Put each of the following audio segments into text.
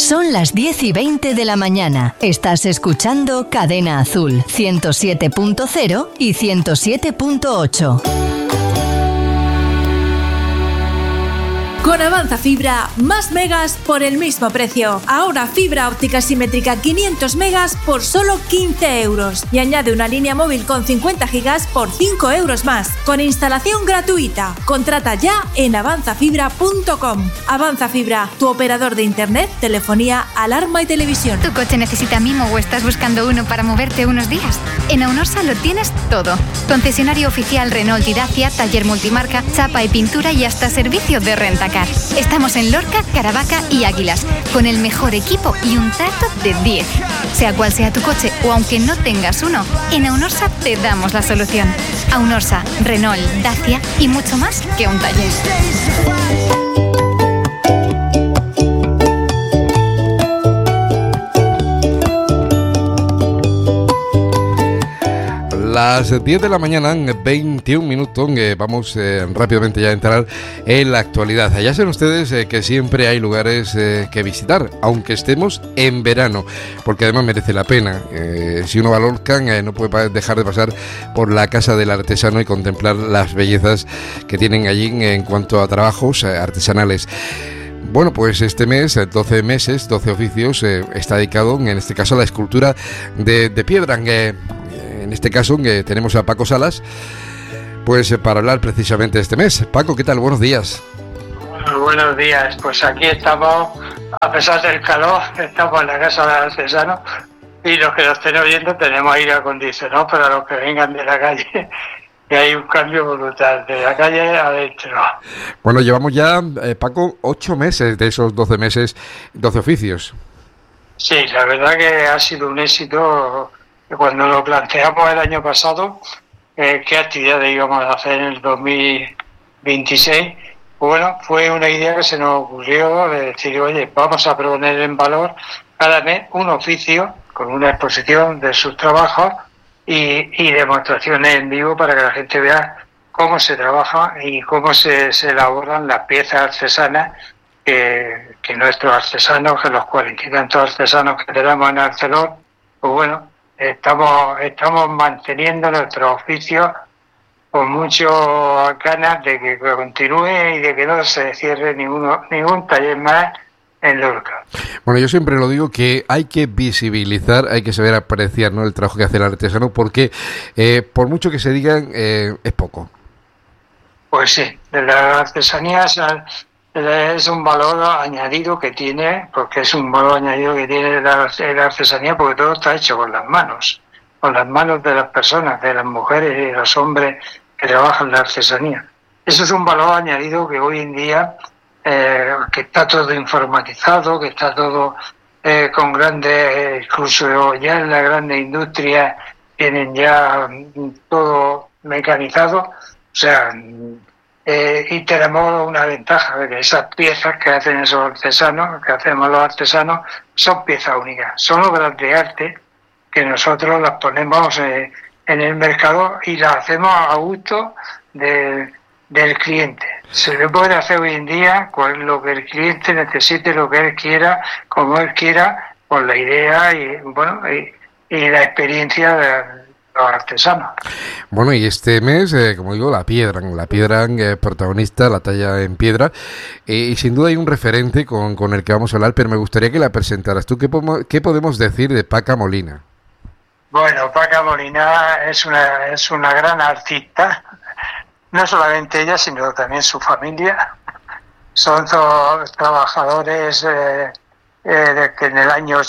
Son las 10:20 de la mañana. Estás escuchando Cadena Azul, 107.0 y 107.8. Con Avanza Fibra, más megas por el mismo precio. Ahora fibra óptica simétrica 500 megas por solo 15 euros. Y añade una línea móvil con 50 gigas por 5 euros más. Con instalación gratuita. Contrata ya en avanzafibra.com. Avanza Fibra, tu operador de internet, telefonía, alarma y televisión. ¿Tu coche necesita mimo o estás buscando uno para moverte unos días? En Aunorsa lo tienes todo. Concesionario oficial Renault y Dacia, taller multimarca, chapa y pintura y hasta servicio de rentacar. Estamos en Lorca, Caravaca y Águilas, con el mejor equipo y un trato de 10. Sea cual sea tu coche o aunque no tengas uno, en Aunorsa te damos la solución. Aunorsa, Renault, Dacia y mucho más que un taller. Las 10 de la mañana, 21 minutos, vamos rápidamente ya a entrar en la actualidad. Ya saben ustedes que siempre hay lugares que visitar, aunque estemos en verano, porque además merece la pena. Si uno va a Lorca, no puede dejar de pasar por la Casa del Artesano y contemplar las bellezas que tienen allí en cuanto a trabajos artesanales. Bueno, pues este mes, 12 meses, 12 oficios, está dedicado, en este caso, a la escultura de piedra. En este caso tenemos a Paco Salas, pues para hablar precisamente de este mes. Paco, ¿qué tal? Buenos días. Bueno, buenos días. Pues aquí estamos, a pesar del calor, estamos en la Casa del Artesano y los que nos estén oyendo tenemos aire acondicionado para los que vengan de la calle, que hay un cambio brutal, de la calle adentro. Bueno, llevamos ya, Paco, 8 meses de esos 12 meses, 12 oficios. Sí, la verdad que ha sido un éxito. Cuando lo planteamos el año pasado, qué actividades íbamos a hacer en el 2026, bueno, fue una idea que se nos ocurrió de decir, oye, vamos a poner en valor cada mes un oficio con una exposición de sus trabajos y demostraciones en vivo para que la gente vea cómo se trabaja y cómo se elaboran las piezas artesanas que nuestros artesanos, que los 40 y tantos artesanos que tenemos en Arcelor, pues bueno, estamos manteniendo nuestro oficio con muchas ganas de que continúe y de que no se cierre ningún taller más en Lorca. Bueno, yo siempre lo digo que hay que visibilizar, hay que saber apreciar, ¿no?, el trabajo que hace el artesano, porque por mucho que se digan, es poco. Pues sí, de la artesanía es un valor añadido que tiene, porque es un valor añadido que tiene la artesanía, porque todo está hecho con las manos de las personas, de las mujeres y de los hombres que trabajan la artesanía. Eso es un valor añadido que hoy en día, que está todo informatizado, que está todo con grandes, incluso ya en la grandes industria tienen ya todo mecanizado, o sea, y tenemos una ventaja de que esas piezas que hacen esos artesanos, que hacemos los artesanos, son piezas únicas, son obras de arte que nosotros las ponemos en el mercado y las hacemos a gusto del cliente. Se le puede hacer hoy en día con lo que el cliente necesite, lo que él quiera, como él quiera, con la idea y la experiencia de los artesanos. Bueno, y este mes, como digo, la piedra protagonista, la talla en piedra, y sin duda hay un referente con el que vamos a hablar, pero me gustaría que la presentaras tú. ¿Qué podemos decir de Paca Molina? Bueno, Paca Molina es una gran artista, no solamente ella, sino también su familia. Son todos trabajadores que en el año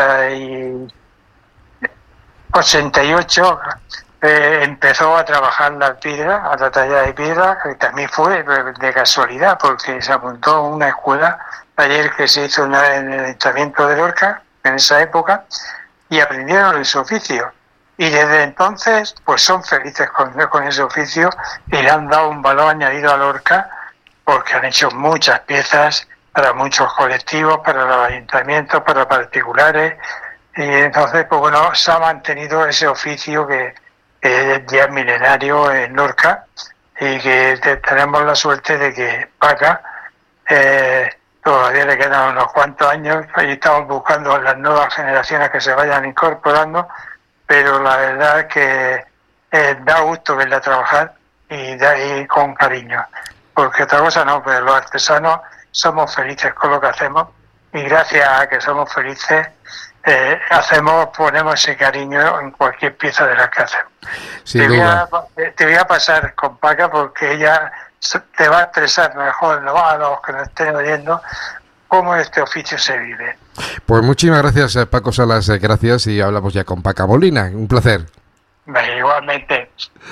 88 empezó a trabajar la piedra, a la talla de piedra, que también fue de casualidad, porque se apuntó a una escuela, taller que se hizo en el Ayuntamiento de Lorca, en esa época, y aprendieron ese oficio. Y desde entonces, pues son felices con ese oficio y le han dado un valor añadido a Lorca, porque han hecho muchas piezas para muchos colectivos, para los ayuntamientos, para particulares. Y entonces, pues bueno, se ha mantenido ese oficio que es ya milenario en Lorca y que tenemos la suerte de que Paca todavía le quedan unos cuantos años y estamos buscando las nuevas generaciones que se vayan incorporando, pero la verdad es que da gusto verla trabajar y de ahí con cariño, porque otra cosa no, pero los artesanos somos felices con lo que hacemos y gracias a que somos felices ponemos ese cariño en cualquier pieza de las que hacemos. Te voy a pasar con Paca porque ella te va a expresar mejor, ¿no?, a los que nos estén oyendo, cómo este oficio se vive. Pues muchísimas gracias, Paco Salas, gracias, y hablamos ya con Paca Molina. Un placer. Igualmente.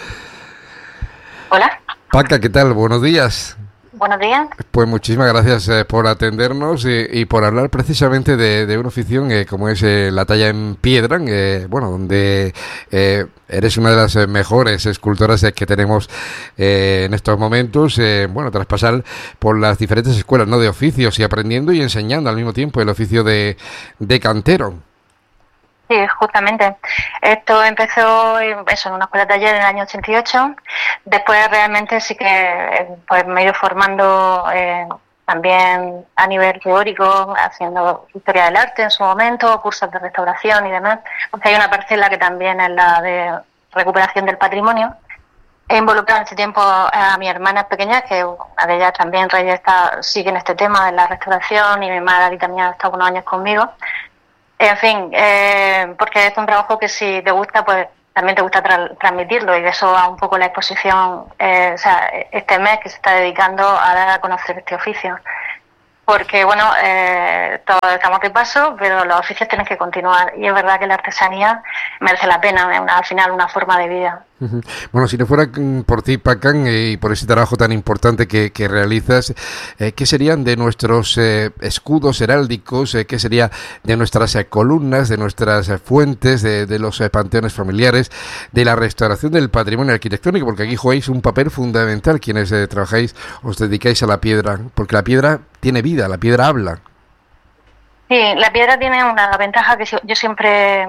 Hola. Paca, ¿qué tal? Buenos días. Buenos días. Pues muchísimas gracias por atendernos y por hablar precisamente de una afición como es la talla en piedra, donde eres una de las mejores escultoras que tenemos en estos momentos, tras pasar por las diferentes escuelas, ¿no?, de oficios y aprendiendo y enseñando al mismo tiempo el oficio de cantero. Sí, justamente. Esto empezó en una escuela de taller en el año 88. Después realmente sí que pues me he ido formando también a nivel teórico, haciendo historia del arte en su momento, cursos de restauración y demás. Porque hay una parcela que también es la de recuperación del patrimonio. He involucrado en este tiempo a mi hermana pequeña, que una de ellas también sigue en este tema de la restauración, y mi madre también ha estado unos años conmigo. En fin, porque es un trabajo que si te gusta, pues también te gusta transmitirlo, y de eso va un poco la exposición, este mes que se está dedicando a dar a conocer este oficio. Porque, todos estamos de paso, pero los oficios tienen que continuar, y es verdad que la artesanía merece la pena, es al final una forma de vida. Bueno, si no fuera por ti, Paca, y por ese trabajo tan importante que realizas, ¿qué serían de nuestros escudos heráldicos? ¿Qué sería de nuestras columnas, de nuestras fuentes, de los panteones familiares, de la restauración del patrimonio arquitectónico? Porque aquí jugáis un papel fundamental quienes trabajáis, os dedicáis a la piedra, porque la piedra tiene vida, la piedra habla. Sí, la piedra tiene una ventaja que yo siempre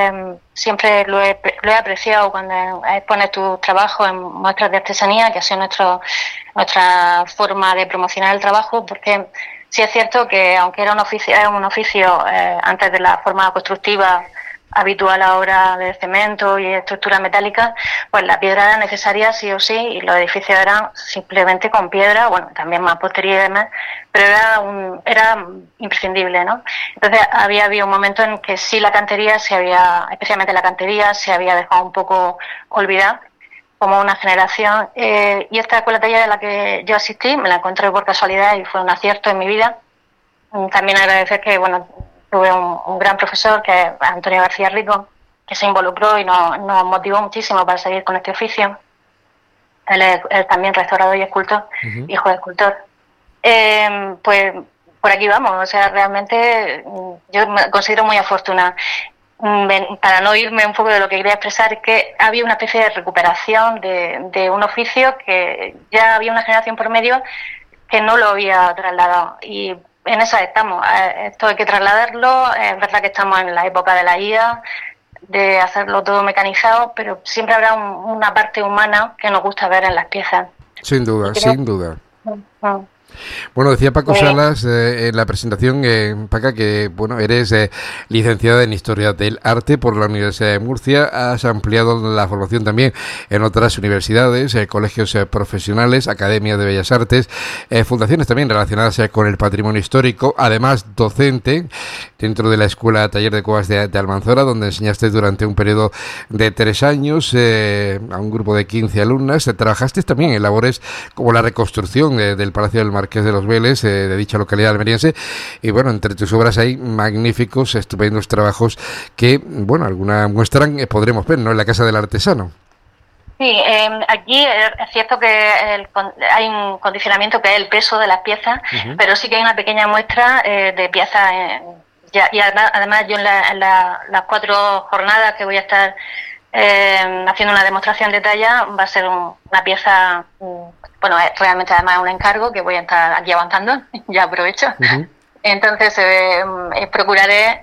lo he apreciado cuando expones tu trabajo en muestras de artesanía, que ha sido nuestra forma de promocionar el trabajo, porque sí es cierto que aunque era un oficio antes de la forma constructiva habitual ahora de cemento y estructuras metálicas, pues la piedra era necesaria sí o sí, y los edificios eran simplemente con piedra, también mampostería y demás, pero era imprescindible, ¿no? Entonces había habido un momento en que sí especialmente la cantería, se había dejado un poco olvidar como una generación, y esta escuela de taller a la que yo asistí me la encontré por casualidad y fue un acierto en mi vida. También agradecer que, tuve un gran profesor, que es Antonio García Rico, que se involucró y nos motivó muchísimo para seguir con este oficio. Él es también restaurador y escultor, hijo de escultor. Pues por aquí vamos, realmente yo me considero muy afortunada. Para no irme un poco de lo que quería expresar, es que había una especie de recuperación de un oficio que ya había una generación por medio que no lo había trasladado, y en esa estamos. Esto hay que trasladarlo. Es verdad que estamos en la época de la IA, de hacerlo todo mecanizado, pero siempre habrá una parte humana que nos gusta ver en las piezas. Sin duda, sin duda. Bueno, decía Paco Salas en la presentación, Paca, que eres licenciada en Historia del Arte por la Universidad de Murcia. Has ampliado la formación también en otras universidades, colegios profesionales, academias de bellas artes, fundaciones también relacionadas con el patrimonio histórico. Además, docente dentro de la Escuela Taller de Cuevas de Almanzora, donde enseñaste durante un periodo de 3 años a un grupo de 15 alumnas. Trabajaste también en labores como la reconstrucción del Palacio del Marqués de los Vélez, de dicha localidad almeriense, y entre tus obras hay magníficos, estupendos trabajos que, alguna muestran, podremos ver, ¿no?, en la Casa del Artesano. Sí, aquí es cierto que hay un condicionamiento que es el peso de las piezas, pero sí que hay una pequeña muestra de piezas, y además yo en las 4 jornadas que voy a estar haciendo una demostración de talla, va a ser una pieza, realmente además es un encargo que voy a estar aquí avanzando, ya aprovecho. Entonces procuraré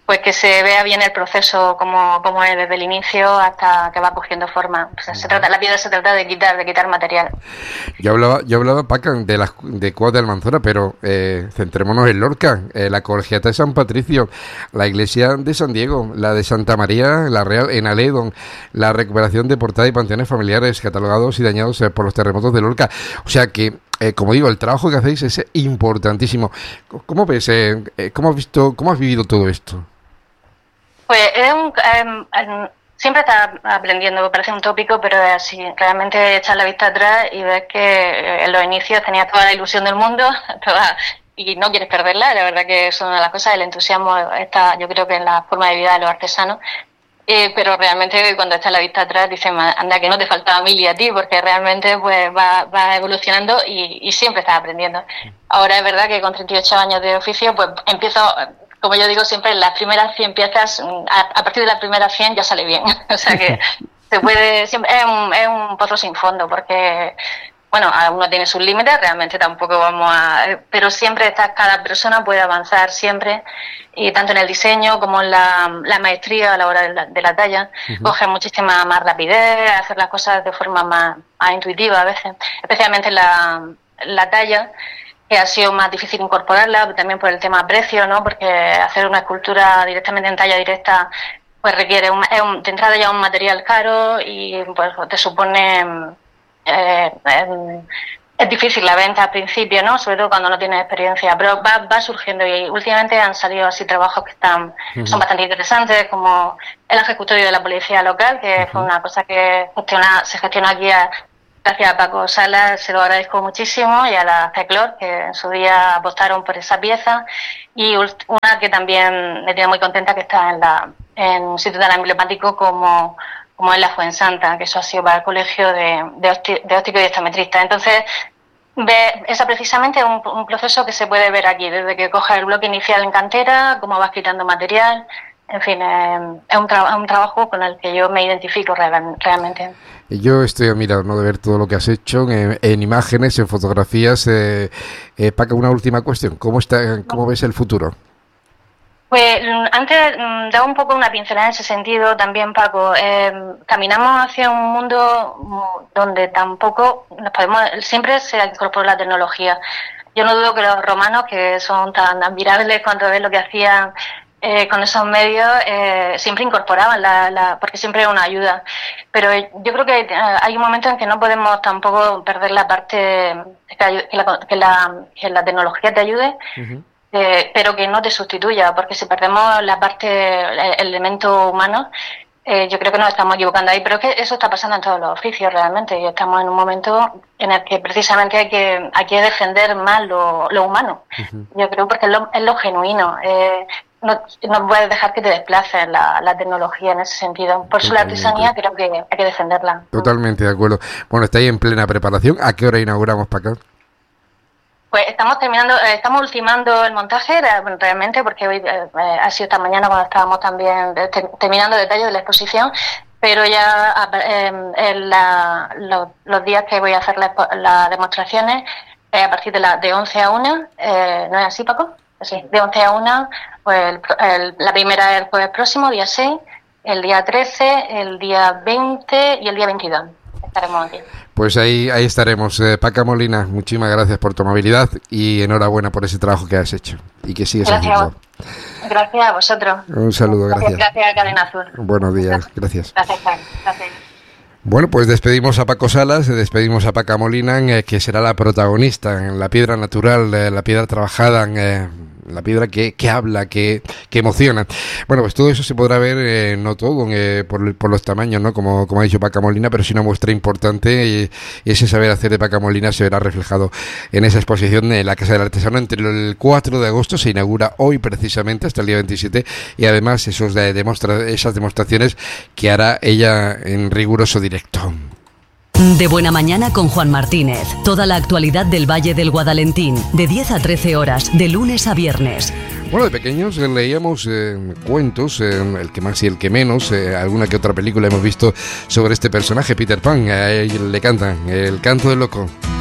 pues que se vea bien el proceso como es desde el inicio hasta que va cogiendo forma. O sea, la piedra se trata de quitar material. Yo hablaba, Paca, de Cuadra de Almanzora, pero centrémonos en Lorca, la Colegiata de San Patricio, la iglesia de San Diego, la de Santa María, la Real en Aledón, la recuperación de portada y panteones familiares catalogados y dañados por los terremotos de Lorca. O sea que, como digo, el trabajo que hacéis es importantísimo. ¿Cómo ves? ¿Cómo has vivido todo esto? Pues siempre estás aprendiendo, parece un tópico, pero es así. Realmente echar la vista atrás y ves que en los inicios tenías toda la ilusión del mundo y no quieres perderla. La verdad que es una de las cosas, el entusiasmo está, yo creo que en la forma de vida de los artesanos. Pero realmente cuando echas la vista atrás dices, anda, que no te faltaba mil y a ti, porque realmente pues va evolucionando y siempre estás aprendiendo. Ahora es verdad que con 38 años de oficio pues empiezo... Como yo digo siempre, las primeras 100 piezas, a partir de las primeras 100 ya sale bien. O sea que se puede, siempre es un pozo sin fondo, porque, bueno, uno tiene sus límites, realmente tampoco pero siempre cada persona puede avanzar siempre, y tanto en el diseño como en la maestría a la hora de la talla, coger muchísima más rapidez, hacer las cosas de forma más intuitiva a veces, especialmente en la talla, que ha sido más difícil incorporarla, también por el tema precio, ¿no? Porque hacer una escultura directamente en talla directa pues requiere de entrada ya un material caro y pues te supone es difícil la venta al principio, ¿no? Sobre todo cuando no tienes experiencia, pero va surgiendo y últimamente han salido así trabajos que son bastante interesantes, como el ángel custodio de la policía local, que fue una cosa que se gestionó aquí gracias a Paco Salas, se lo agradezco muchísimo, y a la CECLOR, que en su día apostaron por esa pieza, y una que también me tiene muy contenta, que está en un sitio tan emblemático como es la Fuensanta, que eso ha sido para el colegio de óptico y optometrista. Entonces, esa precisamente es un proceso que se puede ver aquí, desde que coges el bloque inicial en cantera, cómo vas quitando material. En fin, es un trabajo con el que yo me identifico realmente. Yo estoy admirado, ¿no?, de ver todo lo que has hecho en imágenes, en fotografías. Paca, una última cuestión. ¿Cómo ves el futuro? Pues antes daba un poco una pincelada en ese sentido también, Paco. Caminamos hacia un mundo donde tampoco siempre se incorporó la tecnología. Yo no dudo que los romanos, que son tan admirables cuando ves lo que hacían con esos medios, siempre incorporaban porque siempre era una ayuda. Pero yo creo que hay un momento en que no podemos tampoco perder la parte que la tecnología te ayude, pero que no te sustituya, porque si perdemos la parte, el elemento humano, yo creo que nos estamos equivocando ahí. Pero es que eso está pasando en todos los oficios realmente, y estamos en un momento en el que precisamente hay que defender más lo humano. Yo creo, porque es lo genuino. No puedes dejar que te desplace la tecnología en ese sentido. Por eso la artesanía creo que hay que defenderla. Totalmente de acuerdo. Bueno, está ahí en plena preparación. ¿A qué hora inauguramos, Paca? Pues estamos ultimando el montaje realmente, porque hoy ha sido esta mañana cuando estábamos también terminando detalles de la exposición, pero ya los días que voy a hacer las demostraciones, a partir de 11 a 1, ¿no es así, Paco? Sí, de 11 a 1, pues la primera es el jueves próximo, día 6, el día 13, el día 20 y el día 22. Estaremos aquí. Pues ahí estaremos. Paca Molina, muchísimas gracias por tu amabilidad y enhorabuena por ese trabajo que has hecho y que sigues haciendo. Gracias a vosotros. Un saludo, gracias. Gracias a Cadena Azul. Buenos días, gracias. Gracias. Bueno, pues despedimos a Paco Salas, despedimos a Paca Molina, que será la protagonista en la piedra natural, la piedra trabajada, la piedra que habla, que emociona. Bueno, pues todo eso se podrá ver, no todo por los tamaños, ¿no?, como ha dicho Paca Molina, pero sí una muestra importante, y ese saber hacer de Paca Molina se verá reflejado en esa exposición en la Casa del Artesano. Entre el 4 de agosto se inaugura hoy precisamente hasta el día 27, y además esas demostraciones que hará ella en riguroso directo. De Buena Mañana con Juan Martínez. Toda la actualidad del Valle del Guadalentín, de 10 a 13 horas, de lunes a viernes. Bueno, de pequeños leíamos cuentos, el que más y el que menos, alguna que otra película hemos visto sobre este personaje, Peter Pan. A él le cantan El canto del loco.